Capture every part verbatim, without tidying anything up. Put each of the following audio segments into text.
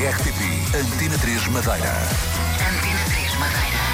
R T P Antena três Madeira. Antena três Madeira.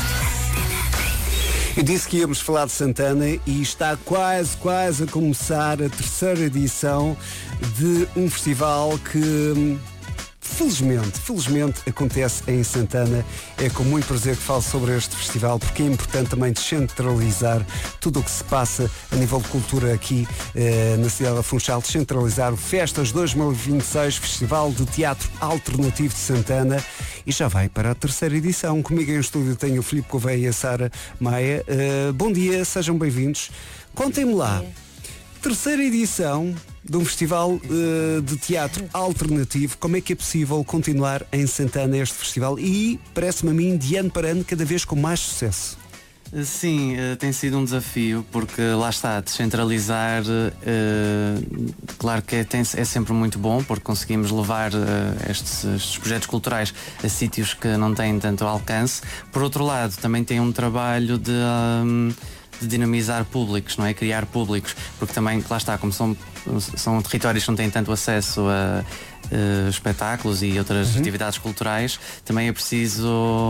Eu disse que íamos falar de Santana e está quase, quase a começar a terceira edição de um festival que, felizmente, felizmente acontece em Santana. É com muito prazer que falo sobre este festival, porque é importante também descentralizar tudo o que se passa a nível de cultura aqui eh, na cidade da Funchal, descentralizar o Festas dois mil e vinte e seis, Festival de Teatro Alternativo de Santana, e já vai para a terceira edição. Comigo em estúdio tenho o Filipe Gouveia e a Sara Maia. Uh, bom dia, sejam bem-vindos. Contem-me lá, terceira edição de um festival uh, de teatro alternativo. Como é que é possível continuar em Santana este festival? E parece-me a mim, de ano para ano, cada vez com mais sucesso. Sim, tem sido um desafio, porque lá está, descentralizar, uh, claro que é, tem, é sempre muito bom, porque conseguimos levar uh, estes, estes projetos culturais a sítios que não têm tanto alcance. Por outro lado, também tem um trabalho de, um, de dinamizar públicos, não é? Criar públicos, porque também, lá está, como são, são territórios que não têm tanto acesso a Uh, espetáculos e outras uhum. atividades culturais, também é preciso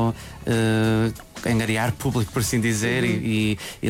uh, angariar público, por assim dizer, uhum. e, e,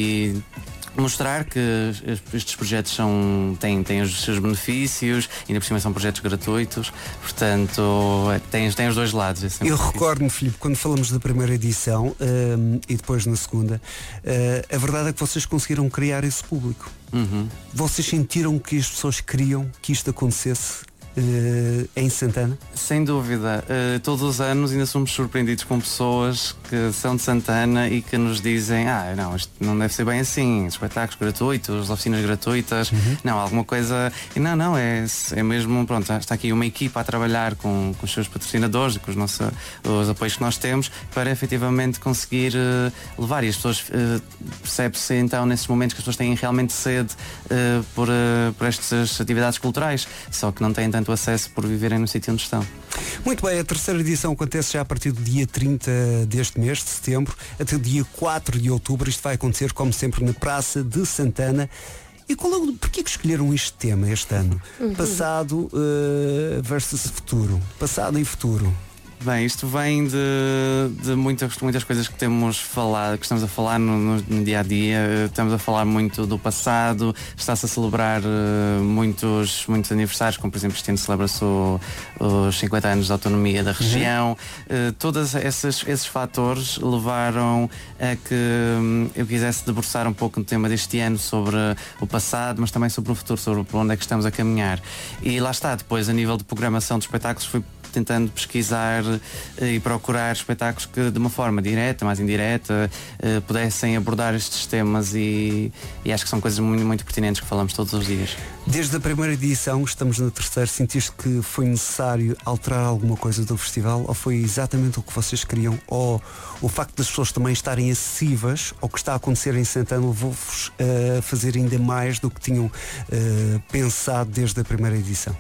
e mostrar que estes projetos são, têm, têm os seus benefícios, e ainda por cima são projetos gratuitos, portanto tem, tem os dois lados. É Eu recordo-me, Filipe, quando falamos da primeira edição um, e depois na segunda, uh, a verdade é que vocês conseguiram criar esse público. Uhum. Vocês sentiram que as pessoas queriam que isto acontecesse Uh, em Santana? Sem dúvida, uh, todos os anos ainda somos surpreendidos com pessoas que são de Santana e que nos dizem: ah, não, isto não deve ser bem assim, espetáculos gratuitos, oficinas gratuitas, uhum. não, alguma coisa, e não, não, é, é mesmo, pronto, está aqui uma equipa a trabalhar com, com os seus patrocinadores, com os, nossos, os apoios que nós temos, para efetivamente conseguir uh, levar, e as pessoas, uh, percebe-se então nesses momentos que as pessoas têm realmente sede uh, por, uh, por estas atividades culturais, só que não têm tanto acesso por viverem no sítio onde estão. Muito bem, a terceira edição acontece já a partir do dia trinta deste mês, de setembro, até o dia quatro de outubro. Isto vai acontecer, como sempre, na Praça de Santana. E qual é, porquê que escolheram este tema este ano? Uhum. Passado uh, versus futuro. Passado e futuro. Bem, isto vem de, de muitas, muitas coisas que temos falado, que estamos a falar no, no, no dia a dia. Estamos a falar muito do passado, está-se a celebrar uh, muitos, muitos aniversários, como por exemplo este ano celebra-se o, os cinquenta anos de autonomia da região. Uhum. Uh, todos esses, esses fatores levaram a que um, eu quisesse debruçar um pouco no tema deste ano sobre o passado, mas também sobre o futuro, sobre por onde é que estamos a caminhar. E lá está, depois a nível de programação de espetáculos foi tentando pesquisar e procurar espetáculos que de uma forma direta, mais indireta, pudessem abordar estes temas, e, e acho que são coisas muito, muito pertinentes que falamos todos os dias. Desde a primeira edição, estamos na terceira, sentiste que foi necessário alterar alguma coisa do festival, ou foi exatamente o que vocês queriam, ou o facto das pessoas também estarem acessíveis ao que está a acontecer em Santana levou-vos a fazer ainda mais do que tinham uh, pensado desde a primeira edição?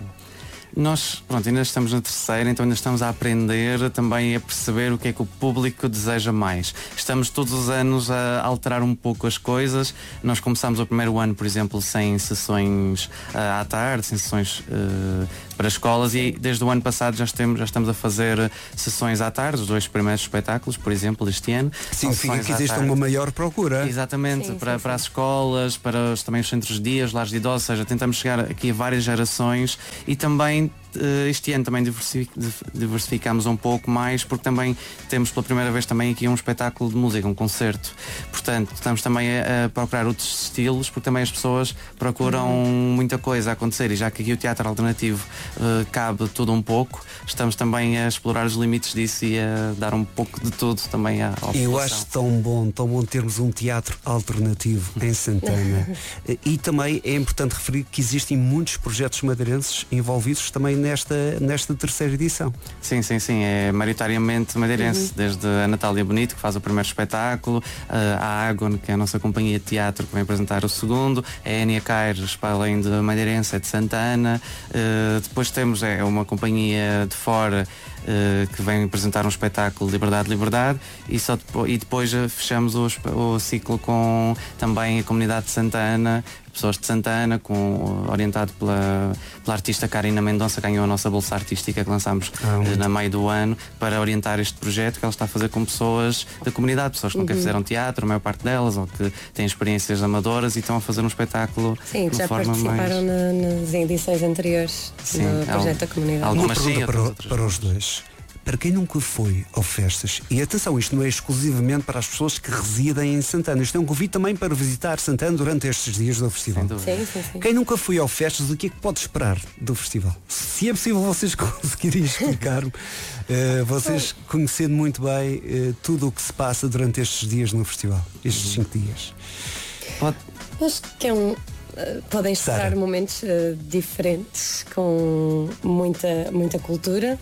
Nós, pronto, ainda estamos na terceira, então ainda estamos a aprender também a perceber o que é que o público deseja mais. Estamos todos os anos a alterar um pouco as coisas. Nós começámos o primeiro ano, por exemplo, sem sessões uh, à tarde, sem sessões uh, para escolas, e desde o ano passado já, temos, já estamos a fazer sessões à tarde, os dois primeiros espetáculos, por exemplo, este ano. Significa que existe uma maior procura. Exatamente, sim, para, sim, para sim. as escolas, para os, também os centros de dias, lares de idosos, ou seja, tentamos chegar aqui a várias gerações, e também este ano também diversificamos um pouco mais, porque também temos pela primeira vez também aqui um espetáculo de música, um concerto. Portanto, estamos também a procurar outros estilos, porque também as pessoas procuram uhum. muita coisa a acontecer, e já que aqui o teatro alternativo uh, cabe tudo um pouco, estamos também a explorar os limites disso e a dar um pouco de tudo também à população. Eu acho tão bom, tão bom termos um teatro alternativo em Santana. E também é importante referir que existem muitos projetos madeirenses envolvidos também nesta, nesta terceira edição. Sim, sim, sim, é maioritariamente madeirense, uhum. desde a Natália Bonito, que faz o primeiro espetáculo, a Agon, que é a nossa companhia de teatro, que vem apresentar o segundo, a Enia Caires, para além de madeirense, é de Santa Ana, uh, depois temos é, uma companhia de fora Uh, que vem apresentar um espetáculo Liberdade, Liberdade, e, só depois, e depois uh, fechamos o, o ciclo com também a comunidade de Santa Ana, pessoas de Santana, com, orientado pela, pela artista Karina Mendonça, ganhou a nossa bolsa artística que lançámos ah, na meio do ano, para orientar este projeto que ela está a fazer com pessoas da comunidade, pessoas que nunca Uhum. fizeram teatro, a maior parte delas, ou que têm experiências amadoras e estão a fazer um espetáculo Sim, de já forma participaram mais... na, nas edições anteriores Sim, do há projeto um- da comunidade. algum- Uma Mas sim, pergunta para, outras- para os dois. Para quem nunca foi ao Festas, e atenção, isto não é exclusivamente para as pessoas que residem em Santana, isto é um convite também para visitar Santana durante estes dias do festival. Sem dúvida. Sim, sim, sim. Quem nunca foi ao Festas, o que é que pode esperar do festival? Se é possível vocês conseguirem explicar, eh, vocês conhecendo muito bem eh, tudo o que se passa durante estes dias no festival, estes cinco dias. Pode- Acho que é um. eh, podem esperar Sara. momentos eh, diferentes, com muita, muita cultura,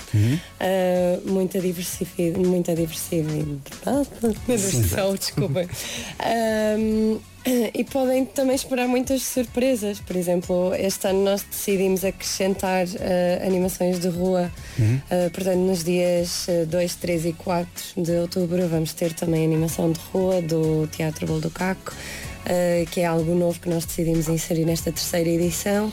eh, muita diversidade, muita diversidade. Ah, meu Deus do céu, desculpem. Ahm, e podem também esperar muitas surpresas. Por exemplo, este ano nós decidimos acrescentar eh, animações de rua. Eh, portanto, nos dias eh, dois, três e quatro de outubro vamos ter também animação de rua do Teatro Bolo do Caco. Uh, que é algo novo que nós decidimos inserir nesta terceira edição.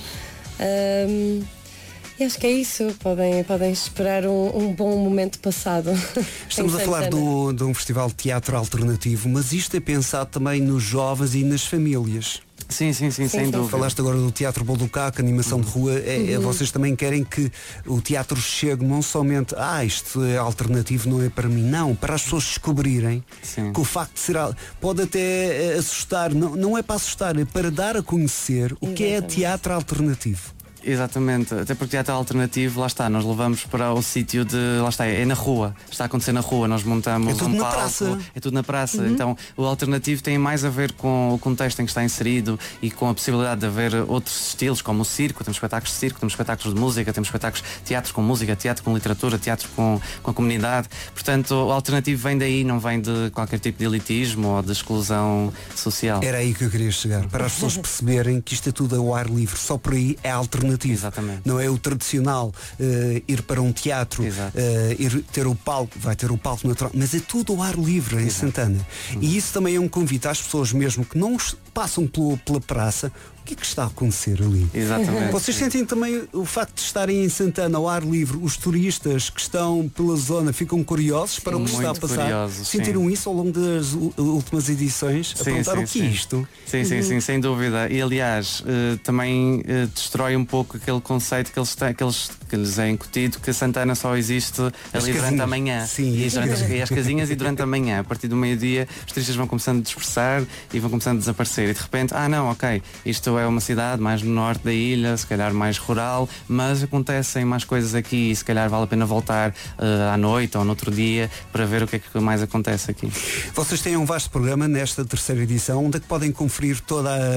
Um, e acho que é isso, podem, podem esperar um, um bom momento passado. Estamos em a falar Santana. do- de um festival de teatro alternativo, mas isto é pensado também nos jovens e nas famílias. Sim, sim, sim, Sim, sem sim. dúvida. Falaste agora do Teatro Bolo do Caco, animação de rua. É, é, vocês também querem que o teatro chegue não somente, ah, isto é alternativo, não é para mim, não, para as pessoas descobrirem Sim. que o facto de ser al- pode até eh, assustar, não, não é para assustar, é para dar a conhecer o que é Exatamente. teatro alternativo. Exatamente, até porque teatro alternativo, lá está, nós levamos para o sítio de, lá está, é na rua, está a acontecer na rua, nós montamos É tudo um na palco, praça. é tudo na praça, então o alternativo tem mais a ver com o contexto em que está inserido e com a possibilidade de haver outros estilos, como o circo, temos espetáculos de circo, temos espetáculos de música, temos espetáculos de teatro com música, teatro com literatura, teatro com, com a comunidade, portanto o alternativo vem daí, não vem de qualquer tipo de elitismo ou de exclusão social. Era aí que eu queria chegar, para as pessoas perceberem que isto é tudo ao ar livre, só por aí é alternativo. Exatamente. Não é o tradicional eh, ir para um teatro, Exato. eh, ir ter o palco, vai ter o palco natural, mas é tudo ao ar livre em Santana. E isso também é um convite às pessoas mesmo que não s- passam pelo- pela praça. O que é que está a acontecer ali? Exatamente. Vocês sentem também o facto de estarem em Santana ao ar livre, os turistas que estão pela zona ficam curiosos para o que Muito está a passar? curiosos, Sentiram sim. isso ao longo das u- últimas edições? A perguntar o que é isto? Sim, sim, sim, sem dúvida. E aliás, eh, também eh, destrói um pouco aquele conceito que eles têm, que, eles, que lhes é incutido, que Santana só existe As ali durante casinhas. a manhã. Sim, e, as durante as, casinhas. e as casinhas e durante a manhã. A partir do meio-dia, os turistas vão começando a dispersar e vão começando a desaparecer. E de repente, ah não, ok, isto é uma cidade mais no norte da ilha, se calhar mais rural, mas acontecem mais coisas aqui e se calhar vale a pena voltar eh, à noite ou no outro dia para ver o que é que mais acontece aqui. Vocês têm um vasto programa nesta terceira edição, onde é que podem conferir toda a,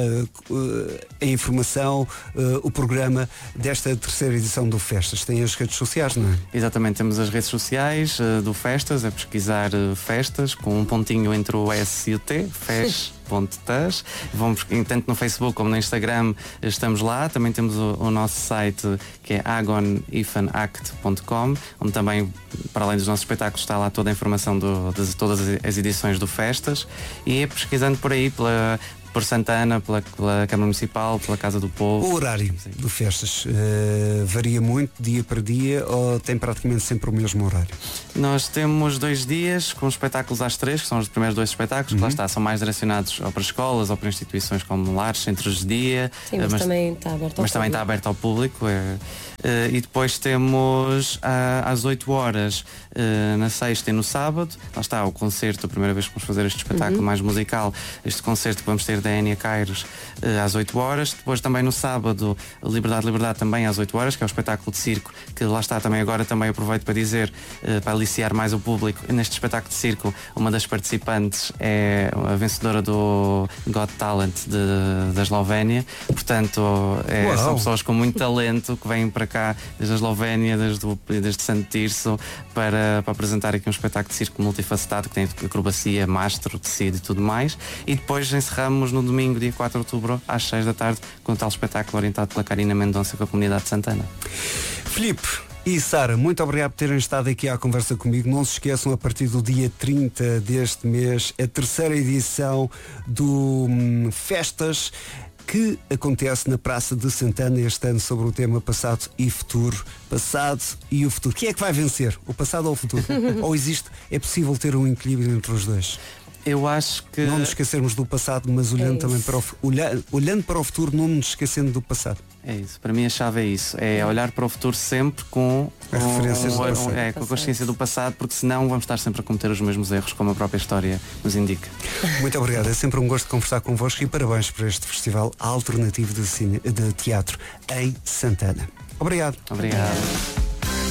uh, a informação, uh, o programa desta terceira edição do Festas? Tem as redes sociais, não é? Exatamente, temos as redes sociais eh, do Festas, é pesquisar eh, Festas, com um pontinho entre o S e o T, Fes. Ponto tas. Vamos, tanto no Facebook como no Instagram estamos lá. Também temos o, o nosso site que é agon ifan act ponto com, onde também, para além dos nossos espetáculos, está lá toda a informação do, de todas as edições do Festas. E é pesquisando por aí pela, por Santana, pela, pela Câmara Municipal, pela Casa do Povo. O horário do Festas uh, varia muito dia para dia ou tem praticamente sempre o mesmo horário? Nós temos dois dias com espetáculos às três, que são os primeiros dois espetáculos, que lá está, são mais direcionados ou para escolas ou para instituições como lares, centros de dia. Sim, mas, eh, também está aberto ao mas também está público. aberto ao público. é, eh, e depois temos ah, às oito horas eh, na sexta e no sábado. Lá está o concerto, a primeira vez que vamos fazer este espetáculo mais musical, este concerto que vamos ter da Enia Cairos eh, às oito horas. Depois também no sábado, Liberdade, Liberdade também às oito horas, que é o espetáculo de circo, que lá está também agora também aproveito para dizer, eh, para aliciar mais o público. Neste espetáculo de circo, uma das participantes é a vencedora do Got Talent de, da Eslovénia. Portanto, é, Uau. são pessoas com muito talento que vêm para cá desde a Eslovénia, desde, o, desde Santo Tirso, para, para apresentar aqui um espetáculo de circo multifacetado que tem acrobacia, mastro, tecido e tudo mais. E depois encerramos no domingo, dia quatro de outubro, às seis da tarde, com o tal espetáculo orientado pela Karina Mendonça com a comunidade de Santana. Filipe e Sara, muito obrigado por terem estado aqui à conversa comigo. Não se esqueçam, a partir do dia trinta deste mês, a terceira edição do hum, Festas. que acontece na Praça de Santana este ano sobre o tema passado e futuro. Passado e o futuro. Quem é que vai vencer? O passado ou o futuro? Ou existe, é possível ter um equilíbrio entre os dois? Eu acho que... Não nos esquecermos do passado, mas olhando É também isso. para o, olhar, olhando para o futuro, não nos esquecendo do passado. É isso, para mim a chave é isso, é olhar para o futuro sempre com, As com, referências do um- passado. é, com a consciência do passado, porque senão vamos estar sempre a cometer os mesmos erros, como a própria história nos indica. Muito obrigado, é sempre um gosto conversar convosco e parabéns por este festival alternativo de, cine, de teatro em Santana. Obrigado. Obrigado.